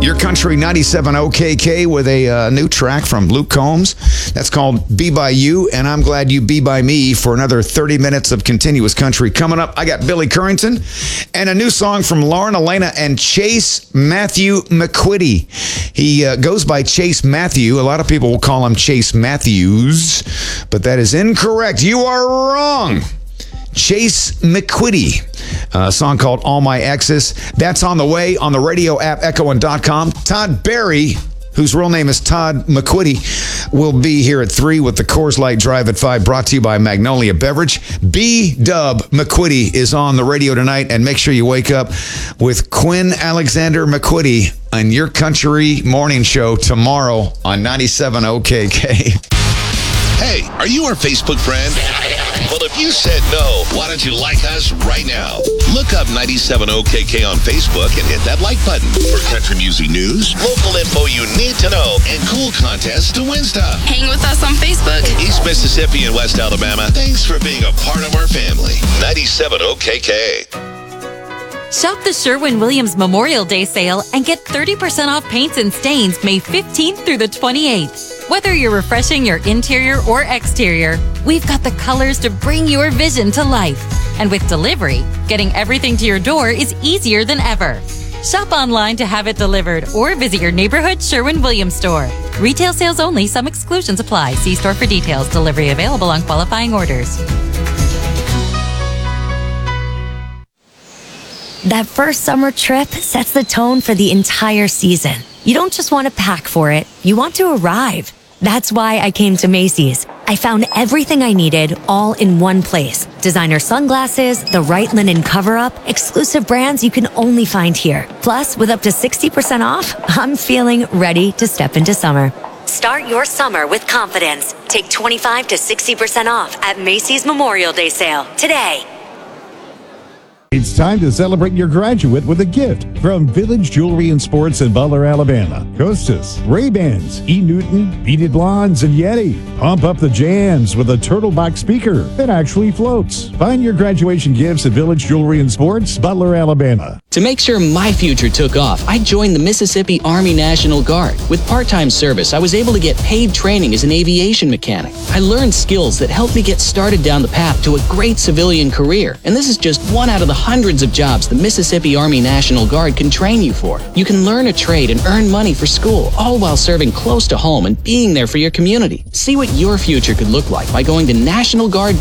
Your Country 97 OKK with a new track from Luke Combs. That's called Be By You, and I'm glad you be by me for another 30 minutes of continuous country. Coming up, I got Billy Currington and a new song from Lauren Elena and Chase Matthew McQuitty. He goes by Chase Matthew. A lot of people will call him Chase Matthews, but that is incorrect. You are wrong. Chase McQuitty, a song called All My Exes. That's on the way on the radio app, echoing.com. Todd Barry, whose real name is Todd McQuitty, will be here at 3 with the Coors Light Drive at 5, brought to you by Magnolia Beverage. B-Dub McQuitty is on the radio tonight, and make sure you wake up with Quinn Alexander McQuitty on Your Country Morning Show tomorrow on 97 OKK. Hey, are you our Facebook friend? Well, if you said no, why don't you like us right now? Look up 97 OKK on Facebook and hit that like button for country music news, local info you need to know, and cool contests to win stuff. Hang with us on Facebook. East Mississippi and West Alabama, thanks for being a part of our family. 97 OKK. Shop the Sherwin-Williams Memorial Day sale and get 30% off paints and stains May 15th through the 28th. Whether you're refreshing your interior or exterior, we've got the colors to bring your vision to life. And with delivery, getting everything to your door is easier than ever. Shop online to have it delivered or visit your neighborhood Sherwin-Williams store. Retail sales only. Some exclusions apply. See store for details. Delivery available on qualifying orders. That first summer trip sets the tone for the entire season. You don't just want to pack for it, you want to arrive. That's why I came to Macy's. I found everything I needed all in one place. Designer sunglasses, the right linen cover-up, exclusive brands you can only find here. Plus, with up to 60% off, I'm feeling ready to step into summer. Start your summer with confidence. Take 25 to 60% off at Macy's Memorial Day sale today. It's time to celebrate your graduate with a gift from Village Jewelry and Sports in Butler, Alabama. Costas, Ray-Bans, E. Newton, Beaded Blondes, and Yeti. Pump up the jams with a Turtlebox speaker that actually floats. Find your graduation gifts at Village Jewelry and Sports, Butler, Alabama. To make sure my future took off, I joined the Mississippi Army National Guard. With part-time service, I was able to get paid training as an aviation mechanic. I learned skills that helped me get started down the path to a great civilian career. And this is just one out of the hundreds of jobs the Mississippi Army National Guard can train you for. You can learn a trade and earn money for school, all while serving close to home and being there for your community. See what your future could look like by going to NationalGuard.com